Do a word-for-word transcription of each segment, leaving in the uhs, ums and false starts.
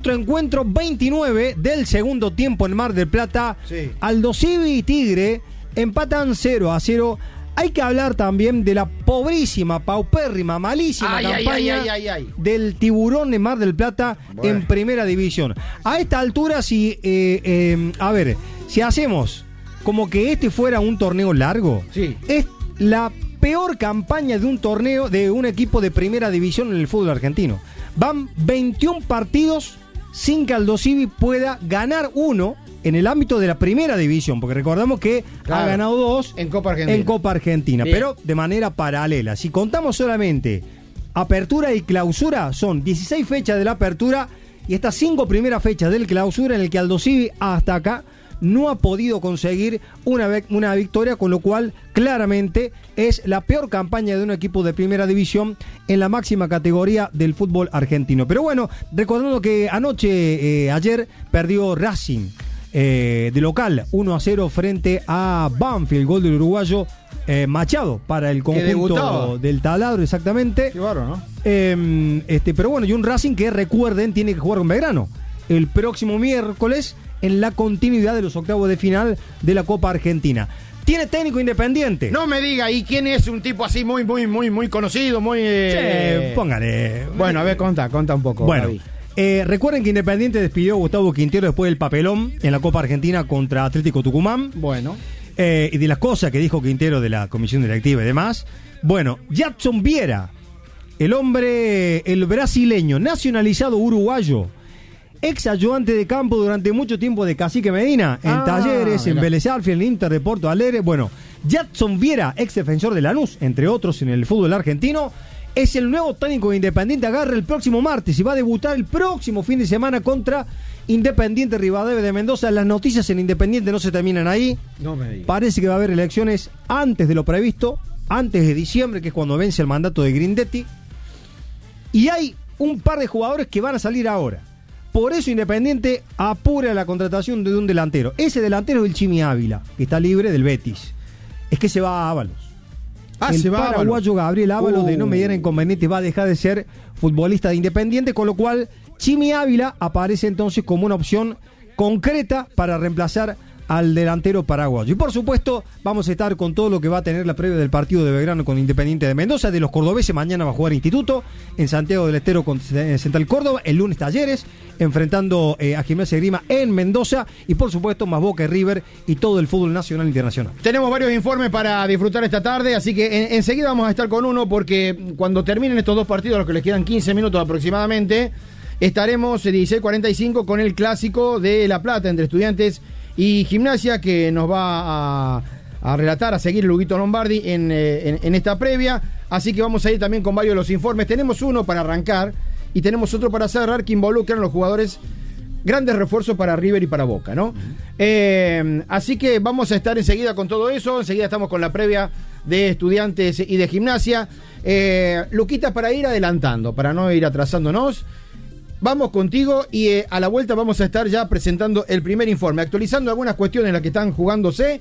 Otro encuentro, veintinueve del segundo tiempo en Mar del Plata. Sí. Aldosivi y Tigre empatan cero a cero. Hay que hablar también de la pobrísima, paupérrima, malísima Ay, ay, campaña ay, ay, ay, ay. del Tiburón de Mar del Plata Bueno. en Primera División. A esta altura, si, eh, eh, a ver, si hacemos como que este fuera un torneo largo, Sí. es la peor campaña de un torneo de un equipo de Primera División en el fútbol argentino. Van veintiún partidos sin que Aldosivi pueda ganar uno en el ámbito de la Primera División, porque recordamos que Claro. ha ganado dos En Copa Argentina. en Copa Argentina, Bien. pero de manera paralela. Si contamos solamente apertura y clausura, son dieciséis fechas de la apertura y estas cinco primeras fechas del clausura en el que Aldosivi hasta acá no ha podido conseguir una, una victoria, con lo cual claramente es la peor campaña de un equipo de Primera División en la máxima categoría del fútbol argentino. Pero bueno, recordando que anoche, eh, ayer, perdió Racing eh, de local uno a cero frente a Banfield, gol del uruguayo eh, Machado para el conjunto debutaba. del Taladro, exactamente. Qué bárbaro, ¿no? Eh, este, pero bueno, y un Racing que, recuerden, tiene que jugar con Belgrano el próximo miércoles en la continuidad de los octavos de final de la Copa Argentina. Tiene técnico Independiente. No me diga, ¿y quién es un tipo así muy, muy, muy, muy conocido? Muy. Eh... Che, póngale. Bueno, a ver, conta, conta un poco. Bueno, David. eh, recuerden que Independiente despidió a Gustavo Quintero después del papelón en la Copa Argentina contra Atlético Tucumán. Bueno. Eh, y de las cosas que dijo Quintero de la comisión directiva y demás. Bueno, Jadson Viera, el hombre, el brasileño, nacionalizado uruguayo, ex ayudante de campo durante mucho tiempo de Cacique Medina, en Ah, Talleres, en mirá. Vélez Sarsfield, en Inter de Porto Alegre. Bueno, Jadson Viera, ex defensor de Lanús, entre otros en el fútbol argentino, es el nuevo técnico de Independiente. Agarra el próximo martes y va a debutar el próximo fin de semana contra Independiente Rivadavia de Mendoza. Las noticias en Independiente no se terminan ahí. No me diga. Parece que va a haber elecciones antes de lo previsto, antes de diciembre, que es cuando vence el mandato de Grindetti. Y hay un par de jugadores que van a salir ahora. Por eso Independiente apura la contratación de un delantero. Ese delantero es el Chimi Ávila, que está libre del Betis. Es que se va a Ábalos. Ah, el se va paraguayo Ábalos. Gabriel Ábalos, Uh. de no mediana inconveniente, va a dejar de ser futbolista de Independiente, con lo cual Chimi Ávila aparece entonces como una opción concreta para reemplazar al delantero paraguayo. Y por supuesto, vamos a estar con todo lo que va a tener la previa del partido de Belgrano con Independiente de Mendoza. De los cordobeses, mañana va a jugar Instituto en Santiago del Estero con Central Córdoba, el lunes Talleres enfrentando eh, a Gimnasia y Grima en Mendoza, y por supuesto más Boca y River y todo el fútbol nacional e internacional. Tenemos varios informes para disfrutar esta tarde, así que en, enseguida vamos a estar con uno, porque cuando terminen estos dos partidos, a los que les quedan quince minutos aproximadamente, estaremos dieciséis cuarenta y cinco con el clásico de La Plata entre Estudiantes y Gimnasia, que nos va a, a relatar, a seguir Luguito Lombardi en, eh, en, en esta previa. Así que vamos a ir también con varios de los informes. Tenemos uno para arrancar y tenemos otro para cerrar, que involucran a los jugadores, grandes refuerzos para River y para Boca, ¿no? Uh-huh. Eh, así que vamos a estar enseguida con todo eso. Enseguida estamos con la previa de Estudiantes y de Gimnasia. Eh, Luquita, para ir adelantando, para no ir atrasándonos, vamos contigo y eh, a la vuelta vamos a estar ya presentando el primer informe, actualizando algunas cuestiones en las que están jugándose,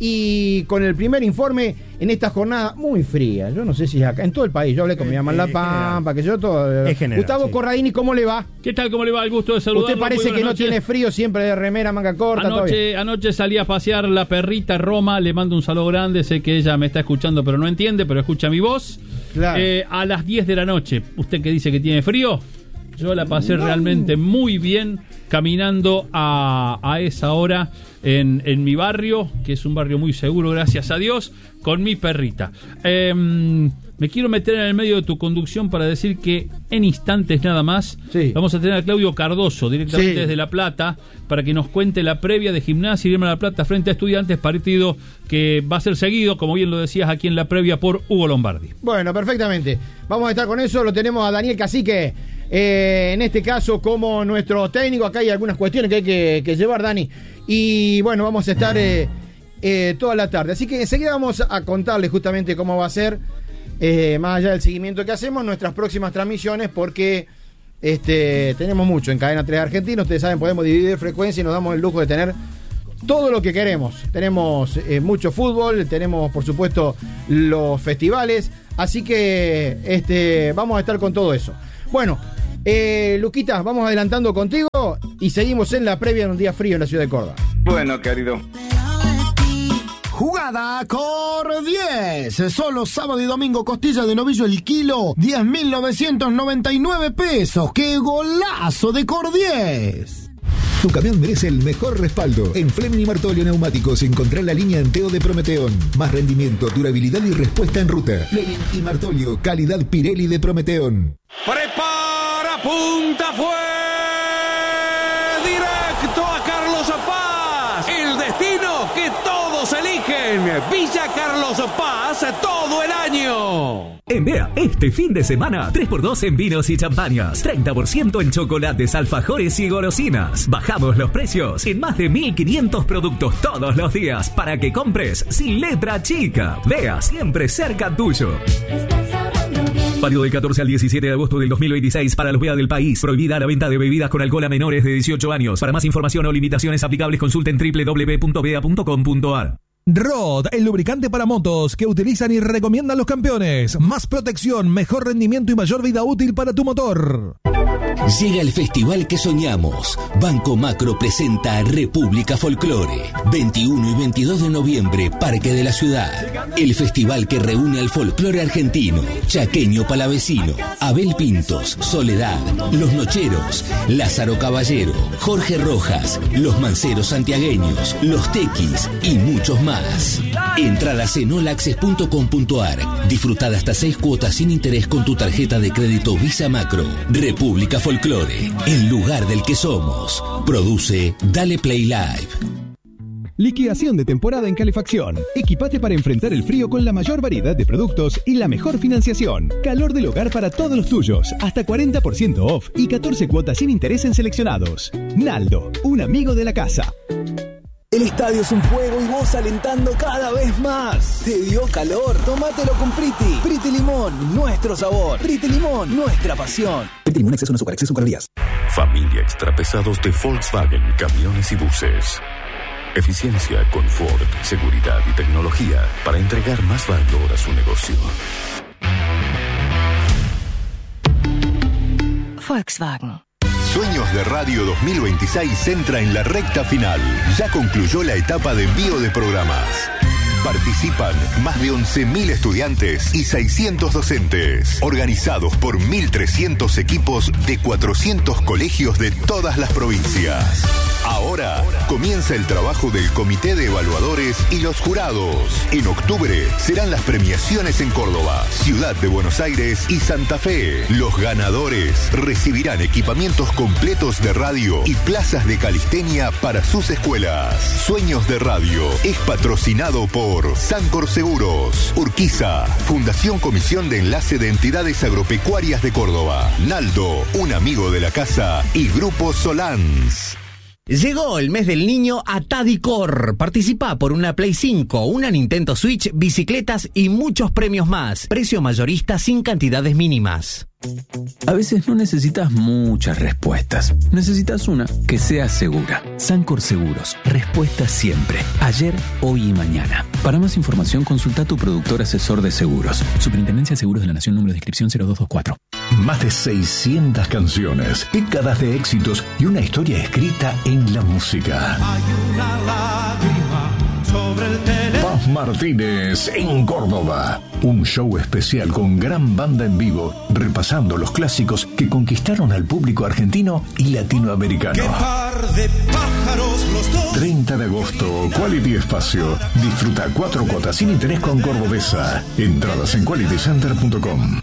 y con el primer informe en esta jornada muy fría. Yo no sé si es acá, en todo el país. Yo hablé con mi mamá en La Pampa, que yo todo. Es general, Gustavo sí. Corradini, ¿cómo le va? ¿Qué tal? ¿Cómo le va? El gusto de saludarlo. Usted parece Muy que no buenas tiene noches. frío, siempre de remera, manga corta. todo Anoche, bien. anoche salí a pasear la perrita Roma, le mando un saludo grande, sé que ella me está escuchando pero no entiende, pero escucha mi voz. Claro. Eh, a las diez de la noche, usted que dice que tiene frío, yo la pasé no. realmente muy bien caminando a, a esa hora en, en mi barrio, que es un barrio muy seguro, gracias a Dios, con mi perrita. Eh, me quiero meter en el medio de tu conducción para decir que en instantes nada más sí. vamos a tener a Claudio Cardoso directamente sí. desde La Plata para que nos cuente la previa de Gimnasia y Grima de La Plata frente a Estudiantes, partido que va a ser seguido, como bien lo decías aquí en la previa, por Hugo Lombardi. Bueno, perfectamente. Vamos a estar con eso. Lo tenemos a Daniel Cacique, eh, en este caso como nuestro técnico. Acá hay algunas cuestiones que hay que, que llevar, Dani. Y bueno, vamos a estar eh, eh, toda la tarde. Así que enseguida vamos a contarles justamente cómo va a ser, eh, más allá del seguimiento que hacemos, nuestras próximas transmisiones, porque este, tenemos mucho en Cadena tres Argentina. Ustedes saben, podemos dividir frecuencia y nos damos el lujo de tener todo lo que queremos. Tenemos eh, mucho fútbol, tenemos por supuesto los festivales, así que este, vamos a estar con todo eso. Bueno, Eh, Luquita, vamos adelantando contigo y seguimos en la previa de un día frío en la ciudad de Córdoba. Bueno, querido. Jugada Cor diez. Solo sábado y domingo, costilla de novillo el kilo, diez mil novecientos noventa y nueve pesos. ¡Qué golazo de Cor diez! Tu camión merece el mejor respaldo. En Fleming y Martolio Neumáticos encontrá la línea Anteo de Prometeón. Más rendimiento, durabilidad y respuesta en ruta. Fleming y Martolio, calidad Pirelli de Prometeón. Prepara, punta, fue directo a Carlos Paz. El destino que todos eligen. Villa Carlos Paz todo el año. En B E A, este fin de semana, tres por dos en vinos y champañas, treinta por ciento en chocolates, alfajores y golosinas. Bajamos los precios en más de mil quinientos productos todos los días para que compres sin letra chica. B E A, siempre cerca tuyo. Válido del catorce al diecisiete de agosto del dos mil veintiséis para los B E A del país. Prohibida la venta de bebidas con alcohol a menores de dieciocho años. Para más información o limitaciones aplicables, consulten doble u doble u doble u punto bea punto com punto a r. Rod, el lubricante para motos que utilizan y recomiendan los campeones. Más protección, mejor rendimiento y mayor vida útil para tu motor. Llega el festival que soñamos. Banco Macro presenta República Folklore. veintiuno y veintidós de noviembre, Parque de la Ciudad. El festival que reúne al folclore argentino, chaqueño palavecino, Abel Pintos, Soledad, Los Nocheros, Lázaro Caballero, Jorge Rojas, Los Manceros Santiagueños, Los Tequis y muchos más. Entradas en olaccess punto com punto a r. Disfrutad hasta seis cuotas sin interés con tu tarjeta de crédito Visa Macro. República Folklore, el lugar del que somos. Produce Dale Play Live. Liquidación de temporada en calefacción. Equipate para enfrentar el frío con la mayor variedad de productos y la mejor financiación. Calor del hogar para todos los tuyos. Hasta cuarenta por ciento off y catorce cuotas sin interés en seleccionados. Naldo, un amigo de la casa. El estadio es un fuego y vos alentando cada vez más. ¿Te dio calor? Tómatelo con Priti. Priti Limón, nuestro sabor. Priti Limón, nuestra pasión. Priti Limón, exceso no azúcar, exceso calorías. Familia extrapesados de Volkswagen, camiones y buses. Eficiencia, confort, seguridad y tecnología para entregar más valor a su negocio. Volkswagen. Sueños de Radio dos mil veintiséis entra en la recta final. Ya concluyó la etapa de envío de programas. Participan más de once mil estudiantes y seiscientos docentes, organizados por mil trescientos equipos de cuatrocientos colegios de todas las provincias. Ahora comienza el trabajo del Comité de Evaluadores y los jurados. En octubre serán las premiaciones en Córdoba, Ciudad de Buenos Aires y Santa Fe. Los ganadores recibirán equipamientos completos de radio y plazas de calistenia para sus escuelas. Sueños de Radio es patrocinado por Sancor Seguros, Urquiza, Fundación Comisión de Enlace de Entidades Agropecuarias de Córdoba, Naldo, un amigo de la casa y Grupo Solans. Llegó el mes del niño a Tadicor. Participa por una Play cinco, una Nintendo Switch, bicicletas y muchos premios más. Precio mayorista sin cantidades mínimas. A veces no necesitas muchas respuestas. Necesitas una que sea segura. Sancor Seguros. Respuesta siempre. Ayer, hoy y mañana. Para más información, consulta a tu productor asesor de seguros. Superintendencia de Seguros de la Nación, número de inscripción cero dos dos cuatro. Más de seiscientas canciones, décadas de éxitos y una historia escrita en la música. Hay una lágrima sobre el teléfono. Paz Martínez en Córdoba. Un show especial con gran banda en vivo, repasando los clásicos que conquistaron al público argentino y latinoamericano. ¡Qué par de pájaros los dos! treinta de agosto, Quality Espacio. Disfruta cuatro cuotas sin interés con Cordobesa. Entradas en quality center punto com.